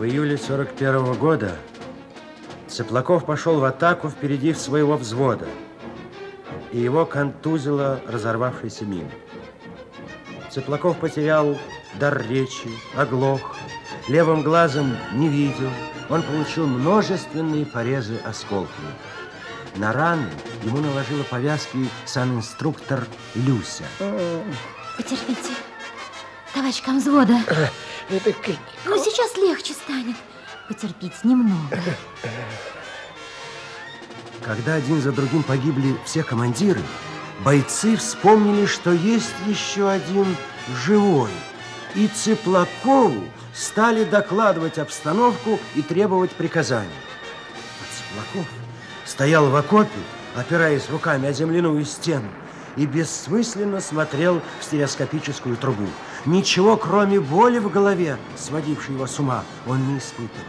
В июле 41-го года Цыплаков пошел в атаку впереди своего взвода, и его контузило разорвавшейся миной. Цыплаков потерял дар речи, оглох, левым глазом не видел. Он получил множественные порезы осколками. На раны ему наложила повязки санинструктор Люся. Потерпите, товарищ комвзвода. Ну, сейчас легче станет. Потерпите немного. Когда один за другим погибли все командиры, бойцы вспомнили, что есть еще один живой. И Цыплакову стали докладывать обстановку и требовать приказаний. А Цыплаков стоял в окопе, опираясь руками о земляную стену, и бессмысленно смотрел в стереоскопическую трубу. Ничего, кроме боли в голове, сводившей его с ума, он не испытывал.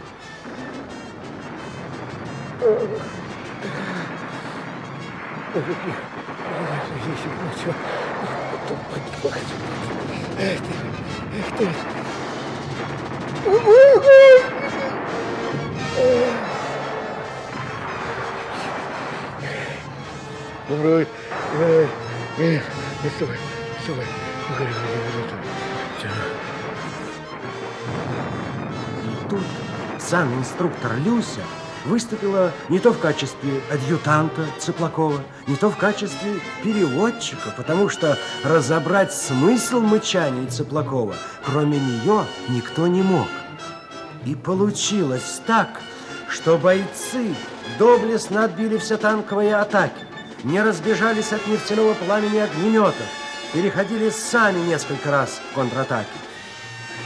И тут санинструктор Люся выступила не то в качестве адъютанта Цыплакова, не то в качестве переводчика, потому что разобрать смысл мычаний Цыплакова, кроме нее, никто не мог. И получилось так, что бойцы доблестно отбили все танковые атаки, не разбежались от нефтяного пламени огнеметов, переходили сами несколько раз в контратаки.